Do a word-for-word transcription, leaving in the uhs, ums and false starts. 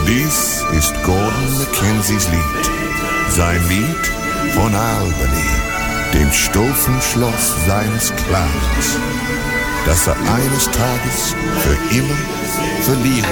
Dies ist Gordon Mackenzies Lied. Sein Lied von Albany, dem stolzen Schloss seines Clans, das er eines Tages für immer verlieren